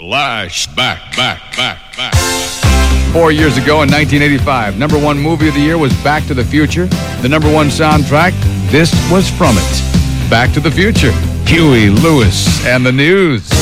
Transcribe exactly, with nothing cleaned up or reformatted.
Flashback, back, back, back. Four years ago in nineteen eighty-five, number one movie of the year was Back to the Future. The number one soundtrack, this was from it. Back to the Future. Huey Lewis and the News.